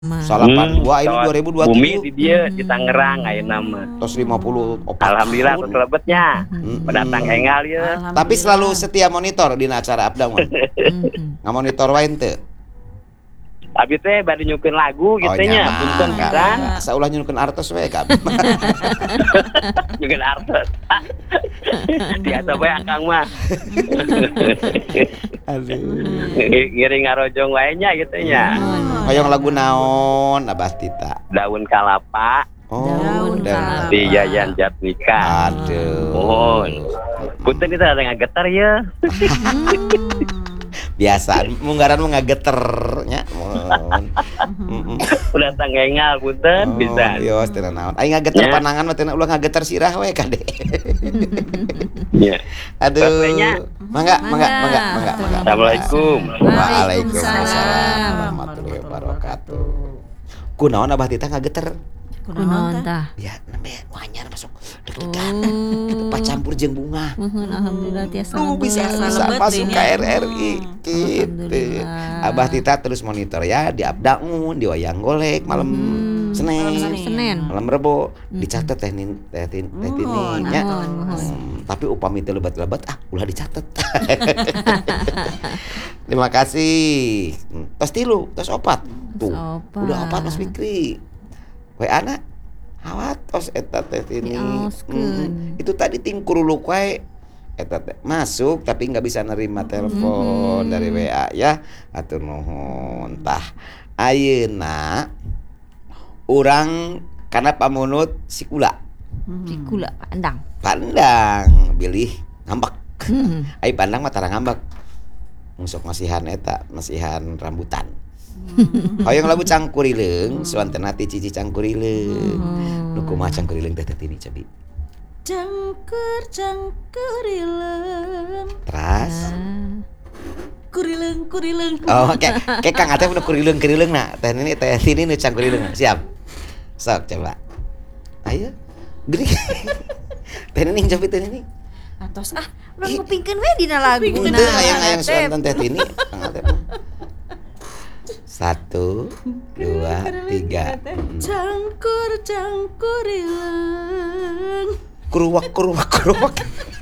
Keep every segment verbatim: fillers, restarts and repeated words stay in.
salapan Hmm, dua ini tos dua ribu dua bumi puluh di dia Hmm. di Tangerang ayeuna mah. tos lima puluh opat Alhamdulillah tahun. tos lebetnya. Mm-mm. Pendatang enggal ya. Tapi selalu setia monitor di acara Abdangun. Mhm. Ngamonitor wae teu. Abi teh bade nyukeun lagu Oh gitu nya, punten nyaman pisan. Asa ulah nyukeun artos we ka. Nyukeun artos. Biasa bae akang mah. Aduh. Ngiring ngarojong wae nya gitu nya. Hoyong lagu naon Abah Tita? Daun kalapa Oh, Daun dan kalapa. di Yayan Jatnika. aduh. Mohon. Punten kita ada ngagetar ya. Biasa munggaran mah ngageter nya. Mohon. Mm-mm. Udah tanggengal punten bisa. Yo, teu naon. Aing ngageter Ya. panangan mah teu ulah ngageter sirah we kade. Ya. Aduh. Bapaknya. Mangga, mangga, mangga, mangga, mangga. Assalamualaikum. Waalaikumsalam warahmatullahi wabarakatuh. Kunaon Abah Tita ngageter? Kunaon tah? Ya, nembe wanyar masuk deg-degan. Oh. Pacampur jeung bunga. Muhun alhamdulillah tiasa Nu bisa lebet. bisa lebet masuk ini ke ya. R R I gitu. Alhamdulillah. Abah Tita terus monitor ya di Abdangun, di Wayang Golek malam Hmm. Senin. Malam Senin. Malam Rebo dicatat teh nin teh tin teh Mohon, tininya. mohon, mohon. Hmm, tapi upami teu lebat-lebat ah ulah dicatat. Terima kasih. Hmm, Tos tilu, tos opat. Tuh. opat. Udah opat Mas Fikri. We ana hawat tos eta teh tini. Diaoskeun. Hmm, Itu tadi tim kuruluk wae eta teh masuk tapi nggak bisa nerima telepon dari W A ya. Atur nuhun. Tah ayeuna urang kana pamunut si kula Di kula pandang. pandang bilih ngambek. Hmm. Ai pandang mah tara ngambek. Musok masihan eta, masihan rambutan. Hoyong lagu cangkurileung, suantena ti cici cangkurileung. Nu kumaha cangkurileung teh teh tini cabi. Cangkur cangkurileng Teras. kurileng kurileng. Oh, kayak kayak Kang Atep nu kurileung-kurileung na. Teh ini teh tini nu cangkurileung. Siap. Sok coba. Ayo. Gede. Teh ini coba teh ini. Atos ah Udah ngupingkeun we dina lagu. Itu ayang-ayang suantan teh tini. Kang Atep. Satu, dua, tiga. cangkur cangkurileng. Kuruwak kuruwak kuruwak.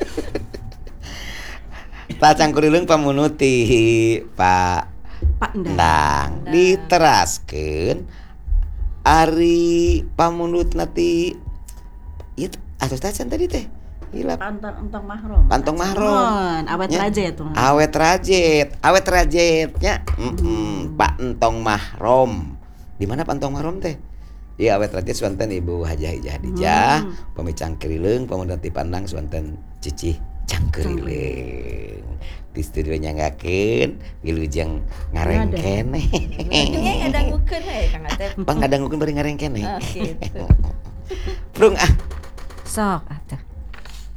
Tak cangkurileung pamunuti Pak Pak Endang. Endang diteraskeun ari pamunut nanti itu atus tacan tadi teh hilap Pantong entong mahrom. Pantong mahrom. Mohon, awet Ya. raja itu. awet rajet awet rajetnya mm Pak Entong Mahrom. Di mana Pak Entong Mahrom teh? Iya awet rajet suanten Ibu Hajah Ijah Dijah, Hmm. pami cangkurileung pamunut ti Pandang suanten Cici cangkurileung. Di studio nyanggakeun wilujeng ngareng keneh. Nya ngadangukeun we Kang Atep. Pang ngadangukeun bari ngareng keneh. Oh, gitu. Prung ah. Sok